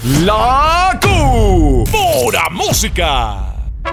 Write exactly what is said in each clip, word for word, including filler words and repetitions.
La Q. Pura música.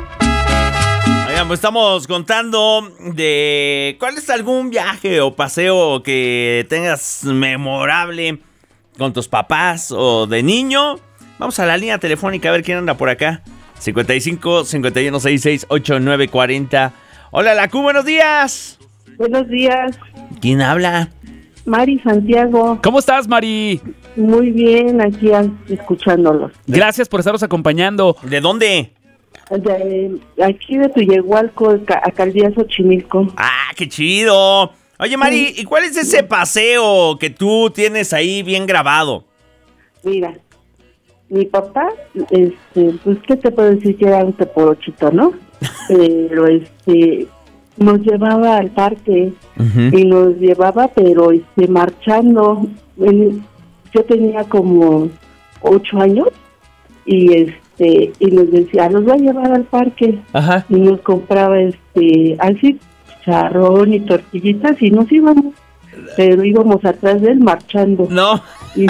Oigan, pues estamos contando de cuál es algún viaje o paseo que tengas memorable con tus papás o de niño. Vamos a la línea telefónica a ver quién anda por acá. cincuenta y cinco, cincuenta y uno, sesenta y seis, ochenta y nueve, cuarenta. Hola, La Q, buenos días. Buenos días. ¿Quién habla? Mari Santiago. ¿Cómo estás, Mari? Muy bien, aquí escuchándolos. Gracias por estarnos acompañando. ¿De dónde? De, aquí de Tuyehualco, Alcaldía Xochimilco. ¡Ah, qué chido! Oye, Mari, ¿y cuál es ese paseo que tú tienes ahí bien grabado? Mira, mi papá, este, pues, ¿qué te puedo decir? Que era un teporochito, ¿no? Pero, este, nos llevaba al parque uh-huh. y nos llevaba, pero, este, marchando. Yo tenía como ocho años y, este, y nos decía, nos va a llevar al parque. Ajá. Y nos compraba, este, así, charrón y tortillitas y nos íbamos. Pero íbamos atrás de él marchando. No. Y,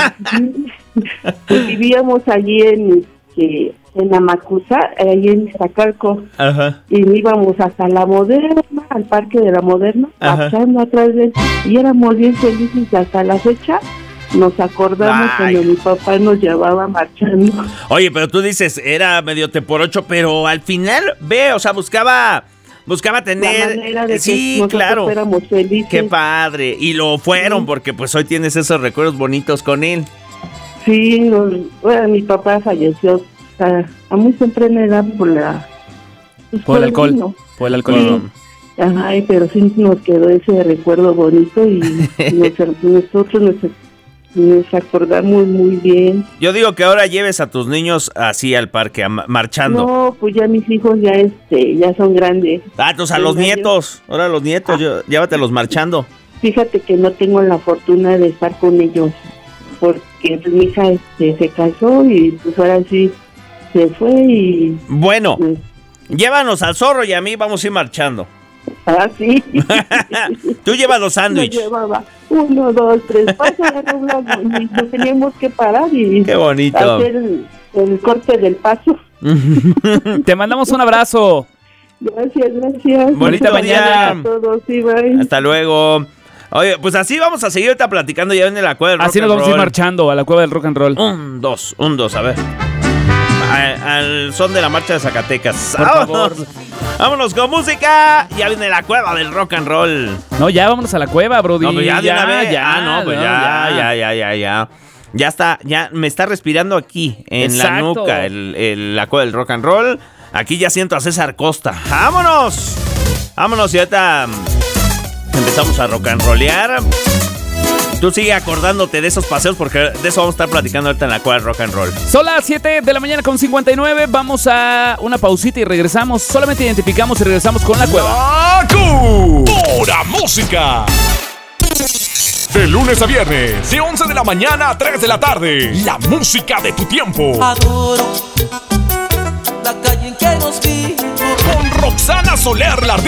pues vivíamos allí en, este, en Amacuza, ahí en Iztacalco. Ajá. Y íbamos hasta la Moderna, al parque de la Moderna, Ajá. marchando atrás de él. Y éramos bien felices hasta la fecha. Nos acordamos Ay. cuando mi papá nos llevaba marchando. Oye, pero tú dices, era medio teporocho, pero al final, ve, o sea, buscaba... Buscaba tener... La manera de sí, que claro. fuéramos felices. Qué padre. Y lo fueron, sí. porque pues hoy tienes esos recuerdos bonitos con él. Sí, nos, bueno, mi papá falleció a, a muy temprana edad por la... Pues, por, por el alcohol. Vino. Por el alcohol. Sí. Ajá, pero sí nos quedó ese recuerdo bonito y nos, nosotros nos... Nos acordamos muy bien. Yo digo que ahora lleves a tus niños así al parque, a, marchando. No, pues ya mis hijos ya este ya son grandes. Ah, entonces a los nietos, ahora los nietos, ah. yo, llévatelos marchando. Fíjate que no tengo la fortuna de estar con ellos, porque pues, mi hija este, se casó y pues ahora sí se fue y... Bueno, pues, llévanos al zorro y a mí vamos a ir marchando. Ah, sí. Tú llevas los sándwiches. Llevaba uno, dos, tres pasos, y nos teníamos que parar y Qué bonito. hacer el, el corte del paso. Te mandamos un abrazo. Gracias, gracias. Bonita mañana. A todos, sí, bye. Hasta luego. Oye, pues así vamos a seguir ahorita platicando ya en la cueva del rock Así nos vamos a ir marchando a la cueva del rock and roll. Un, dos, un, dos, a ver. A, al son de la marcha de Zacatecas. Por vámonos. favor. Vámonos con música. Ya viene la cueva del rock and roll. No, ya vámonos a la cueva, brody. No, pues ya, de ya, una vez. ya, Ah, no, pues no, ya, ya, ya, ya, ya, ya. Ya está, ya me está respirando aquí, en Exacto. la nuca, el, el, la cueva del rock and roll. Aquí ya siento a César Costa. ¡Vámonos! Vámonos y ahorita empezamos a rock and rollear. Tú sigue acordándote de esos paseos porque de eso vamos a estar platicando ahorita en la cueva del rock and roll. Son las siete de la mañana con cincuenta y nueve. Vamos a una pausita y regresamos. Solamente identificamos y regresamos con la cueva. La Q. Pura música. De lunes a viernes, de once de la mañana a tres de la tarde. La música de tu tiempo. Adoro la calle en que nos vimos. Con Roxana Soler, la